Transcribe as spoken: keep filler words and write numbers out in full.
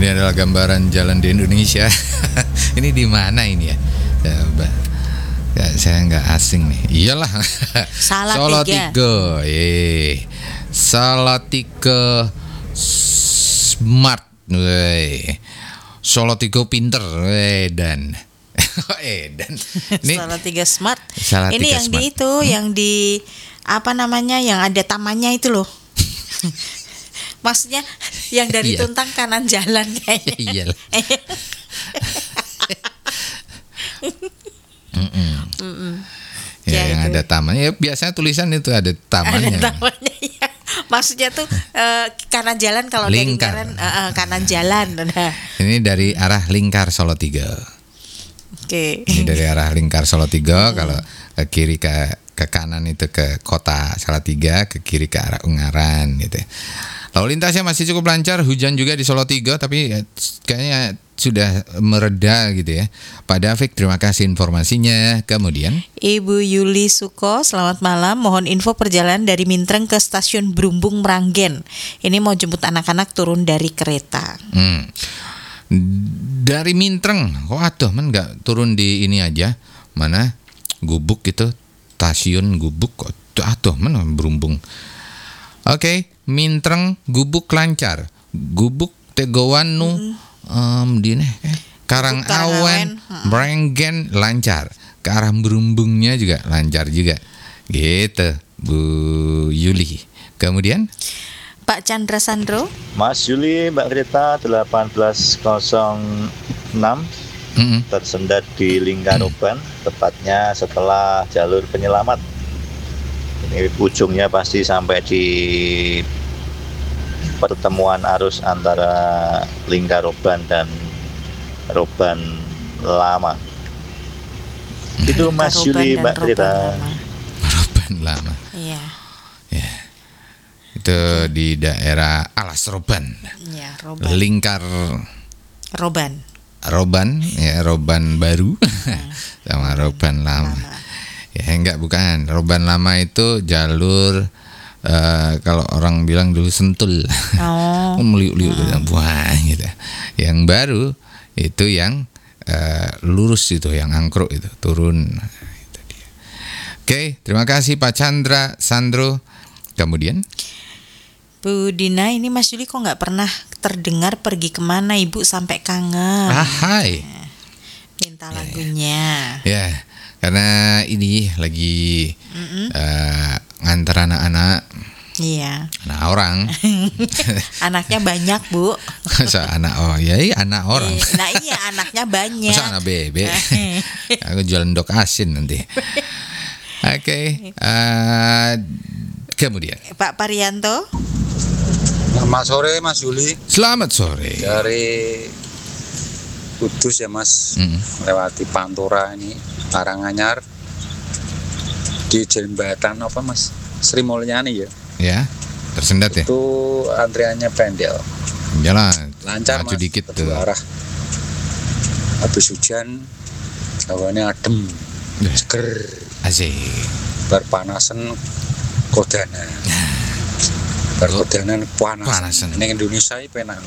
Ini adalah gambaran jalan di Indonesia. Ini di mana ini ya? Coba. Ya, saya nggak asing nih. Iyalah. Salatiga. Eh. Salatiga Smart. Wey. Salatiga pinter. Eh dan. eh dan. Ini Salatiga Smart. Salatiga ini yang Smart. di itu, hmm? yang di apa namanya, yang ada tamannya itu loh. Maksudnya yang dari Iya. Tuntang kanan jalan kayaknya. Iya. Ya, Ya, yang itu. ada tamannya. Ya, biasanya tulisan itu ada tamannya. Ada tamannya ya. Maksudnya tuh uh, kanan jalan, kalau dari Lingkar. kanan, uh, uh, kanan jalan. Nah. Ini dari arah Lingkar Salatiga. Oke. Ini dari arah Lingkar Salatiga. Kalau ke kiri ke ke kanan itu ke kota Salatiga, ke kiri ke arah Ungaran gitu. Lalu lintasnya masih cukup lancar, hujan juga di Salatiga, tapi kayaknya sudah mereda gitu ya. Pak David, terima kasih informasinya. Kemudian Ibu Yuli Suko, selamat malam. Mohon info perjalanan dari Mintreng ke stasiun Brumbung Meranggen. Ini mau jemput anak-anak turun dari kereta. Hmm. Dari Mintreng, kok aduh men nggak turun di ini aja, mana Gubuk gitu, stasiun Gubuk, kok aduh men Brumbung. Oke, Mintreng Gubuk lancar, Gubuk Tegowan nu hmm. um, di nih Karangawen, Meranggen lancar, ke arah Brumbungnya juga lancar juga, gitu Bu Yuli. Kemudian Pak Chandra Sandro. Mas Yuli, Mbak Rita, delapan belas nol enam mm-hmm. tersendat di Lingkaroban, mm-hmm. tepatnya setelah jalur penyelamat. Ini ujungnya pasti sampai di pertemuan arus antara Lingkaroban dan Roban Lama. Itu Mas Yuli, Mbak Rita. Roban Lama. Iya. Ya. Itu di daerah Alas Roban. Iya, Roban. Lingkar Roban. Roban, ya Roban baru sama Roban lama. lama. Ya enggak, bukan. Roban lama itu jalur uh, kalau orang bilang dulu Sentul. Oh. Meliuk-liuk gitu, buah gitu. Yang baru itu yang uh, lurus itu, yang angkruk itu, turun. Itu dia. Oke, terima kasih Pak Chandra Sandro. Kemudian Bu Dina, ini Mas Yuli kok nggak pernah terdengar pergi kemana, Ibu sampai kangen. Ah, hai. Minta lagunya. Ya, karena ini lagi uh, ngantar anak-anak. Iya. Anak orang. Anaknya banyak, Bu. Masa anak oh ya, iya, anak orang. Nah iya, anaknya banyak. Masa anak bebek. Aku jualan dok asin nanti. Oke. Okay. Uh, kemudian Pak Parianto. Selamat sore Mas Yuli. Selamat sore. Dari Kudus ya Mas, mm. lewati Pantura ini, Karanganyar, di jembatan apa Mas, Sri Mulyani ya. Ya, tersendat ya. Itu antriannya pendel. Jalan. Lancar Mas, dikit tuh. Arah. Habis hujan, hawannya adem, seger. Asik. Berpanasan kodana. Berkodanan panas. Panasan. Ini Indonesia ini penak.